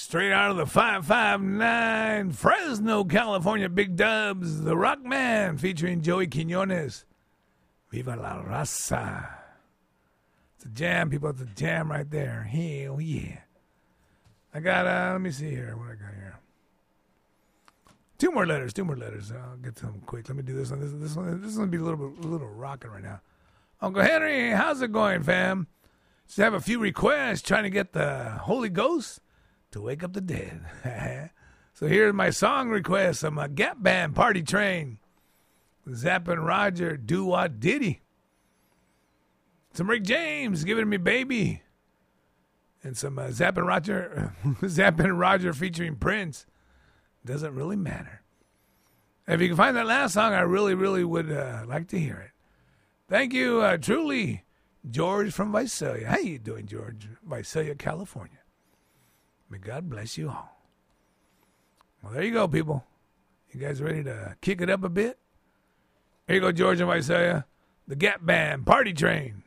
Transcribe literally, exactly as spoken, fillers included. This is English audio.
Straight out of the five five nine, Fresno, California, Big Dubs, The Rock Man, featuring Joey Quinones. Viva la raza. It's a jam, people. It's a jam right there. Hell yeah. I got, uh, let me see here. What I got here? Two more letters, two more letters. I'll get to them quick. Let me do this one. This, this one, this is going to be a little bit, a little rocking right now. Uncle Henry, how's it going, fam? Just have a few requests trying to get the Holy Ghost to wake up the dead. So here's my song request. I'm a Gap Band, Party Train. Zappin' Roger, Do What Diddy. Some Rick James, Give It To Me Baby. And some uh, Zappin' Roger, Zappin' Roger featuring Prince. Doesn't really matter. If you can find that last song, I really, really would uh, like to hear it. Thank you, uh, truly, George from Visalia. How you doing, George? Visalia, California. May God bless you all. Well, there you go, people. You guys ready to kick it up a bit? Here you go, George and Visalia. The Gap Band, Party Train.